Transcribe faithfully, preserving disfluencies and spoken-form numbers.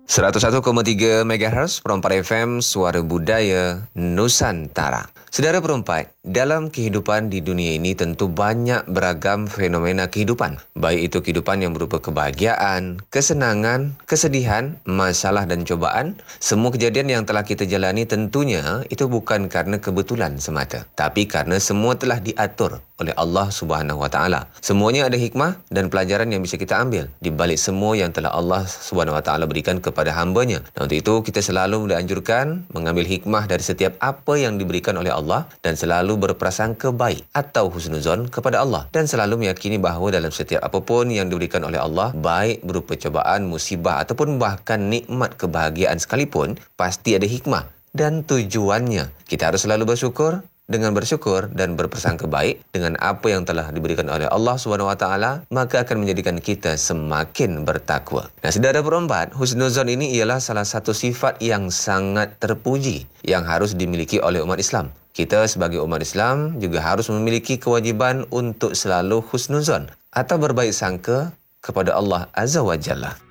seratus satu koma tiga megahertz Perompak F M, Suara Budaya Nusantara. Saudara perompak, dalam kehidupan di dunia ini tentu banyak beragam fenomena kehidupan. Baik itu kehidupan yang berupa kebahagiaan, kesenangan, kesedihan, masalah dan cobaan. Semua kejadian yang telah kita jalani tentunya itu bukan kerana kebetulan semata, tapi kerana semua telah diatur oleh Allah Subhanahu Wa Taala. Semuanya ada hikmah dan pelajaran yang bisa kita ambil di balik semua yang telah Allah Subhanahu Wa Taala berikan kepada hamba-Nya. Dan untuk itu kita selalu dianjurkan mengambil hikmah dari setiap apa yang diberikan oleh Allah dan selalu berprasangka baik atau husnuzon kepada Allah dan selalu meyakini bahawa dalam setiap apapun yang diberikan oleh Allah, baik berupa cobaan, musibah ataupun bahkan nikmat kebahagiaan sekalipun, pasti ada hikmah dan tujuannya. Kita harus selalu bersyukur. Dengan bersyukur dan berprasangka baik dengan apa yang telah diberikan oleh Allah Subhanahu Wa Taala, maka akan menjadikan kita semakin bertakwa. Nah, saudara perompak, husnuzon ini ialah salah satu sifat yang sangat terpuji yang harus dimiliki oleh umat Islam. Kita sebagai umat Islam juga harus memiliki kewajiban untuk selalu husnuzon atau berbaik sangka kepada Allah Azza wa Jalla.